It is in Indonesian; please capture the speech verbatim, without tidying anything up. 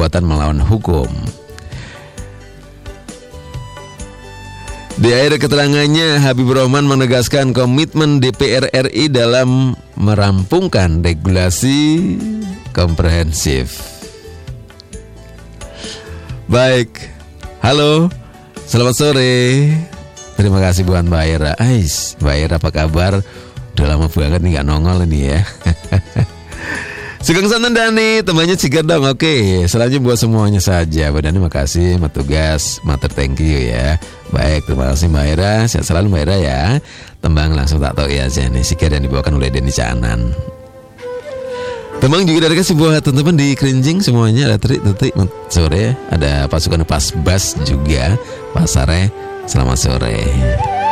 perbuatan melawan hukum. Di akhir keterangannya, Habibur Rahman menegaskan komitmen D P R R I dalam merampungkan regulasi komprehensif. Baik, halo, selamat sore. Terima kasih buat Mbak Ira. Ais, Mbak Ira apa kabar? Udah lama banget nih gak nongol ini ya. Sugeng Santan Dani, temannya Cigar dong. Oke, selanjutnya buat semuanya saja. Mbak Dani makasih, Mbak Tugas, Mater thank you ya. Baik, terima kasih Mbak Ira. Sehat selalu Mbak Ira ya. Tembang langsung tak tahu ya aja nih. Cigar yang dibawakan oleh Denny Canan. Tembang juga dari kasih buat teman-teman di Kerinjing semuanya. Ada Tri, Tuti, sore. Ada pasukan Pas Bas juga. Pasare, selamat sore.